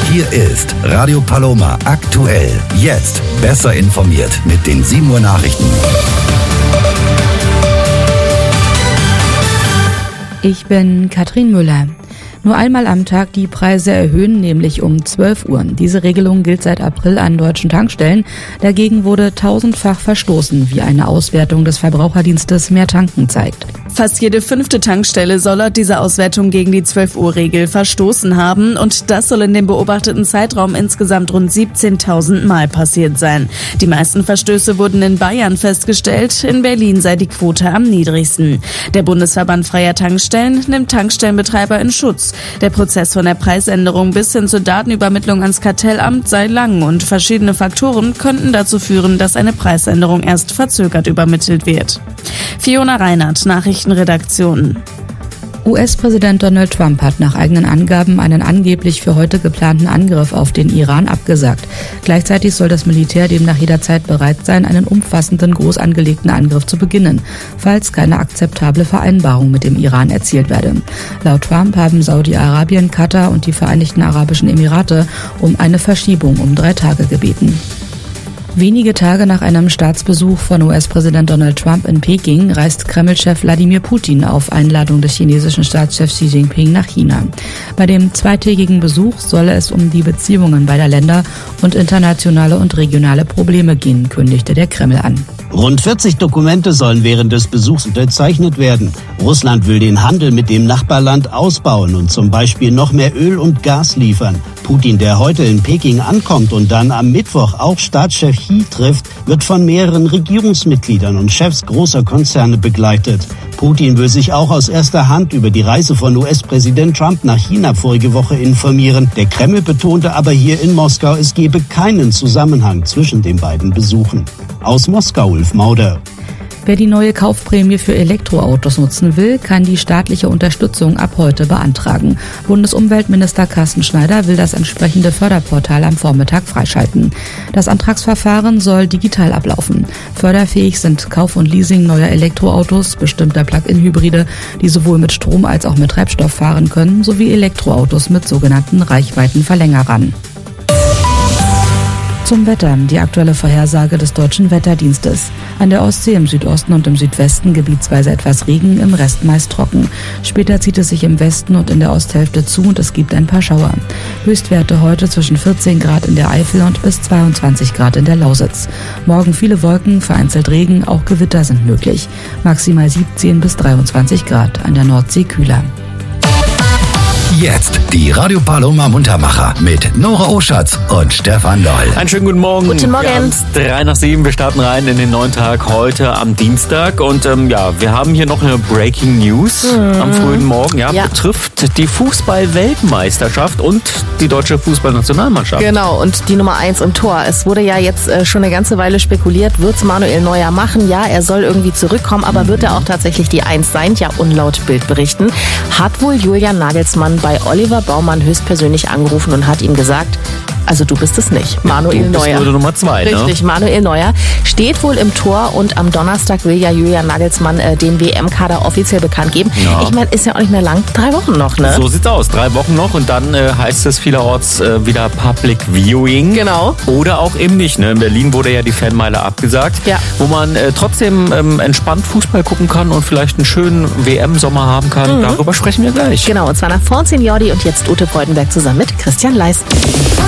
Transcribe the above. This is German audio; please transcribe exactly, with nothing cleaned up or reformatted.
Hier ist Radio Paloma aktuell. Jetzt besser informiert mit den sieben Uhr Nachrichten. Ich bin Katrin Müller. Nur einmal am Tag die Preise erhöhen, nämlich um zwölf Uhr. Diese Regelung gilt seit April an deutschen Tankstellen. Dagegen wurde tausendfach verstoßen, wie eine Auswertung des Verbraucherdienstes Mehr Tanken zeigt. Fast jede fünfte Tankstelle soll laut dieser Auswertung gegen die zwölf Uhr Regel verstoßen haben. Und das soll in dem beobachteten Zeitraum insgesamt rund siebzehntausend Mal passiert sein. Die meisten Verstöße wurden in Bayern festgestellt. In Berlin sei die Quote am niedrigsten. Der Bundesverband Freier Tankstellen nimmt Tankstellenbetreiber in Schutz. Der Prozess von der Preisänderung bis hin zur Datenübermittlung ans Kartellamt sei lang und verschiedene Faktoren könnten dazu führen, dass eine Preisänderung erst verzögert übermittelt wird. Fiona Reinhardt, Nachrichtenredaktion. U S-Präsident Donald Trump hat nach eigenen Angaben einen angeblich für heute geplanten Angriff auf den Iran abgesagt. Gleichzeitig soll das Militär demnach jederzeit bereit sein, einen umfassenden, groß angelegten Angriff zu beginnen, falls keine akzeptable Vereinbarung mit dem Iran erzielt werde. Laut Trump haben Saudi-Arabien, Katar und die Vereinigten Arabischen Emirate um eine Verschiebung um drei Tage gebeten. Wenige Tage nach einem Staatsbesuch von U S-Präsident Donald Trump in Peking reist Kreml-Chef Wladimir Putin auf Einladung des chinesischen Staatschefs Xi Jinping nach China. Bei dem zweitägigen Besuch solle es um die Beziehungen beider Länder und internationale und regionale Probleme gehen, kündigte der Kreml an. Rund vierzig Dokumente sollen während des Besuchs unterzeichnet werden. Russland will den Handel mit dem Nachbarland ausbauen und zum Beispiel noch mehr Öl und Gas liefern. Putin, der heute in Peking ankommt und dann am Mittwoch auch Staatschef Xi trifft, wird von mehreren Regierungsmitgliedern und Chefs großer Konzerne begleitet. Putin will sich auch aus erster Hand über die Reise von U S-Präsident Trump nach China vorige Woche informieren. Der Kreml betonte aber hier in Moskau, es gebe keinen Zusammenhang zwischen den beiden Besuchen. Aus Moskau, Ulf Mauder. Wer die neue Kaufprämie für Elektroautos nutzen will, kann die staatliche Unterstützung ab heute beantragen. Bundesumweltminister Carsten Schneider will das entsprechende Förderportal am Vormittag freischalten. Das Antragsverfahren soll digital ablaufen. Förderfähig sind Kauf und Leasing neuer Elektroautos, bestimmter Plug-in-Hybride, die sowohl mit Strom als auch mit Treibstoff fahren können, sowie Elektroautos mit sogenannten Reichweitenverlängerern. Zum Wetter. Die aktuelle Vorhersage des Deutschen Wetterdienstes. An der Ostsee im Südosten und im Südwesten gebietsweise etwas Regen, im Rest meist trocken. Später zieht es sich im Westen und in der Osthälfte zu und es gibt ein paar Schauer. Höchstwerte heute zwischen vierzehn Grad in der Eifel und bis zweiundzwanzig Grad in der Lausitz. Morgen viele Wolken, vereinzelt Regen, auch Gewitter sind möglich. Maximal siebzehn bis dreiundzwanzig Grad, an der Nordsee kühler. Jetzt die Radio Paloma Muntermacher mit Nora Oschatz und Stefan Doll. Einen schönen guten Morgen. Guten Morgen. Wir haben drei nach sieben. Wir starten rein in den neuen Tag heute am Dienstag. Und ähm, ja, wir haben hier noch eine Breaking News mhm. am frühen Morgen. Ja, ja. Betrifft die Fußball-Weltmeisterschaft und die deutsche Fußballnationalmannschaft. Genau, und die Nummer eins im Tor. Es wurde ja jetzt äh, schon eine ganze Weile spekuliert, wird es Manuel Neuer machen? Ja, er soll irgendwie zurückkommen, aber mhm. wird er auch tatsächlich die Eins sein? Ja, und laut Bild berichten, hat wohl Julian Nagelsmann bei Oliver Baumann höchstpersönlich angerufen und hat ihm gesagt, also du bist es nicht. Manuel ja, du bist Neuer. Nur Nummer zwei, Richtig, ne? Manuel Neuer steht wohl im Tor und am Donnerstag will ja Julian Nagelsmann äh, den W M-Kader offiziell bekannt geben. Ja. Ich meine, ist ja auch nicht mehr lang, drei Wochen noch, ne? So sieht's aus, drei Wochen noch und dann äh, heißt es vielerorts äh, wieder Public Viewing. Genau. Oder auch eben nicht, ne? In Berlin wurde ja die Fanmeile abgesagt, ja. wo man äh, trotzdem ähm, entspannt Fußball gucken kann und vielleicht einen schönen W M-Sommer haben kann. Mhm. Darüber sprechen wir gleich. Genau, und zwar nach Fornzin Jordi und jetzt Ute Freudenberg zusammen mit Christian Leis.